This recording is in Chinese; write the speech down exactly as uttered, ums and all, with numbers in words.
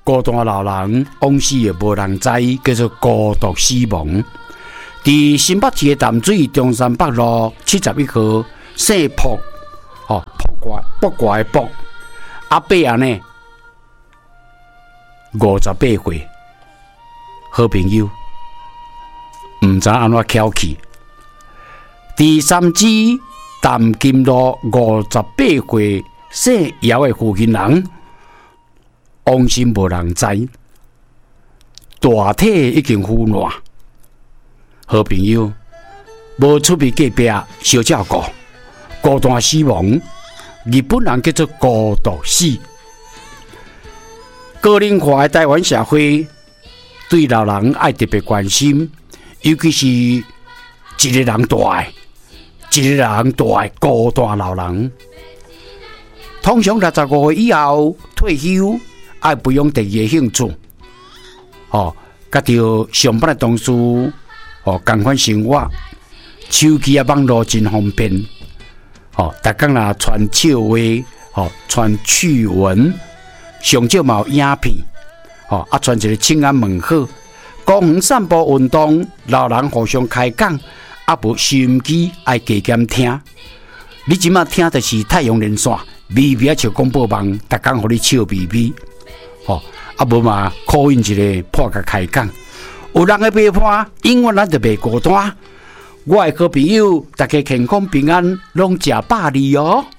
孤单老人往死也无人知，叫做孤独死亡。伫新北市的淡水中山北路七十一号姓卜，哦，卜卦卜卦的卜，阿伯啊呢，五十八岁，好朋友，唔知安怎翘起。第三支淡金路五十八岁姓姚的附近人，往生无人知，大体已经腐烂。好朋友无出面隔壁小照顾，孤单死亡。日本人叫做孤独死。高龄化的台湾社会对老人爱特别关心，尤其是一个人大的，一个人大的孤单老人。通常六十五岁以后退休，爱培养第二个兴趣，哦，甲着上班的同事。哦，共款生活，手机啊网络真方便。哦，逐工啦传笑话，哦传趣闻，上少嘛有影片。哦，啊传一个请安问好，公园散步运动，老人互相开讲，啊无收音机爱加减听。你即马听的是太阳连线，微微像广播网，逐工互你笑微微。哦，啊无嘛call in一个破甲开讲。有人的陪伴，永远咱就袂孤单。我的好朋友，大家健康平安，拢食百里哦。